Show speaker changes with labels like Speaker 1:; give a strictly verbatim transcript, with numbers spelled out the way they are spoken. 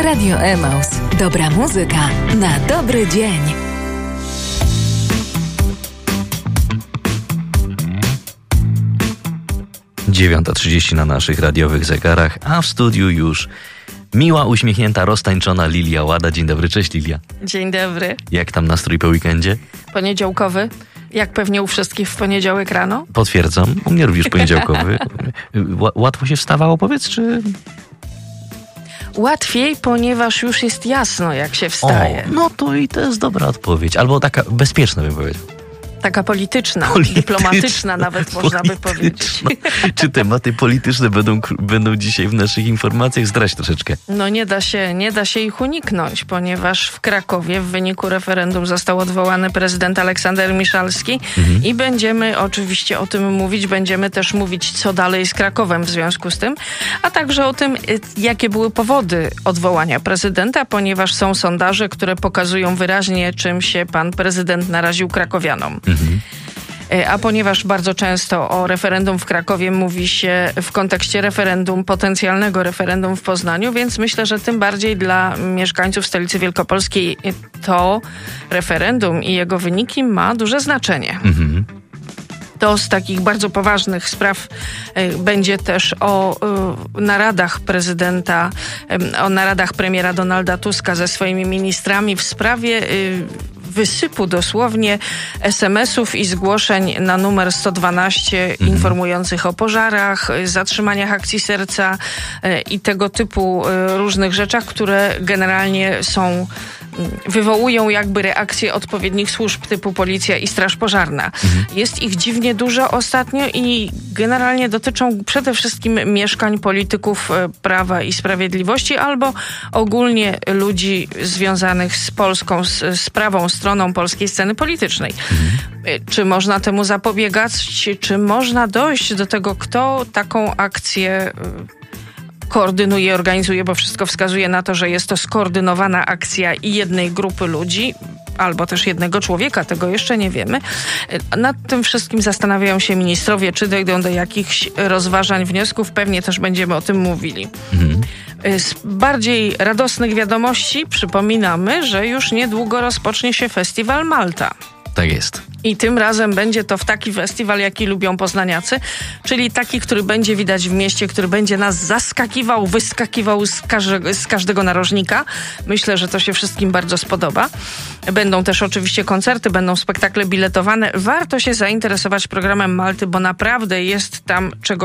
Speaker 1: Radio Emaus. Dobra muzyka na dobry dzień.
Speaker 2: dziewiąta trzydzieści na naszych radiowych zegarach, a w studiu już miła, uśmiechnięta, roztańczona Lilia Łada. Dzień dobry, cześć Lilia.
Speaker 3: Dzień dobry.
Speaker 2: Jak tam nastrój po weekendzie?
Speaker 3: Poniedziałkowy, jak pewnie u wszystkich w poniedziałek rano.
Speaker 2: Potwierdzam, u mnie również poniedziałkowy. Ł- łatwo się wstawało, powiedz, czy...
Speaker 3: Łatwiej, ponieważ już jest jasno, jak się wstaje.
Speaker 2: O, no to i to jest dobra odpowiedź. Albo taka bezpieczna, bym powiedział.
Speaker 3: Taka polityczna,
Speaker 2: Polityczna,
Speaker 3: dyplomatyczna nawet można by powiedzieć.
Speaker 2: Czy tematy polityczne będą, będą dzisiaj w naszych informacjach? Zdradź troszeczkę.
Speaker 3: No nie da się, nie da się ich uniknąć, ponieważ w Krakowie w wyniku referendum został odwołany prezydent Aleksander Miszalski mhm. i będziemy oczywiście o tym mówić, będziemy też mówić, co dalej z Krakowem w związku z tym, a także o tym, jakie były powody odwołania prezydenta, ponieważ są sondaże, które pokazują wyraźnie, czym się pan prezydent naraził krakowianom. Mhm. A ponieważ bardzo często o referendum w Krakowie mówi się w kontekście referendum, potencjalnego referendum w Poznaniu, więc myślę, że tym bardziej dla mieszkańców stolicy wielkopolskiej to referendum i jego wyniki ma duże znaczenie. Mhm. To z takich bardzo poważnych spraw y, będzie też o y, naradach prezydenta, y, o naradach premiera Donalda Tuska ze swoimi ministrami w sprawie y, wysypu dosłownie es em esów i zgłoszeń na numer sto dwanaście mhm. informujących o pożarach, zatrzymaniach akcji serca y, i tego typu y, różnych rzeczach, które generalnie są wywołują jakby reakcje odpowiednich służb typu policja i straż pożarna. Mhm. Jest ich dziwnie dużo ostatnio i generalnie dotyczą przede wszystkim mieszkań polityków Prawa i Sprawiedliwości albo ogólnie ludzi związanych z Polską, z, z prawą stroną polskiej sceny politycznej. Mhm. Czy można temu zapobiegać? Czy można dojść do tego, kto taką akcję koordynuje i organizuje, bo wszystko wskazuje na to, że jest to skoordynowana akcja i jednej grupy ludzi, albo też jednego człowieka, tego jeszcze nie wiemy. Nad tym wszystkim zastanawiają się ministrowie, czy dojdą do jakichś rozważań, wniosków. Pewnie też będziemy o tym mówili. Mhm. Z bardziej radosnych wiadomości przypominamy, że już niedługo rozpocznie się festiwal Malta.
Speaker 2: Tak jest.
Speaker 3: I tym razem będzie to w taki festiwal, jaki lubią poznaniacy, czyli taki, który będzie widać w mieście, który będzie nas zaskakiwał, wyskakiwał z, każde, z każdego narożnika. Myślę, że to się wszystkim bardzo spodoba. Będą też oczywiście koncerty, będą spektakle biletowane. Warto się zainteresować programem Malty, bo naprawdę jest tam czego